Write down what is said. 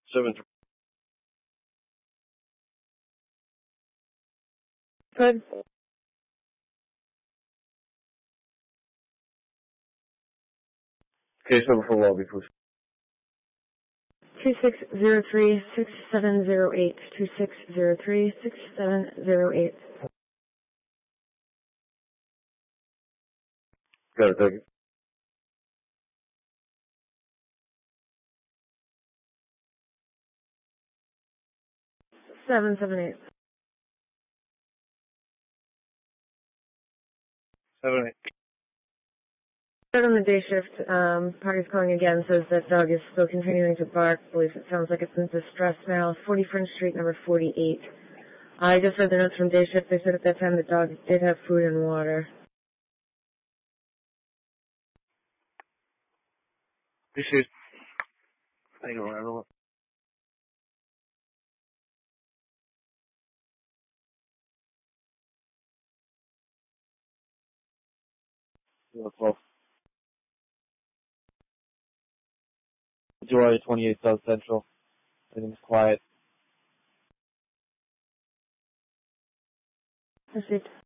7. Good. Case number for lobby, please. 2603-6708. 2603-6708. Got it, thank you. 778. 7-8. Third on the day shift, party's calling again, says that dog is still continuing to bark. Believes it sounds like it's in distress now. 40 French Street, number 48. I just read the notes from day shift. They said at that time the dog did have food and water. Appreciate it. Hang on, everyone. Well, July 28th, South Central. Everything's quiet. Received.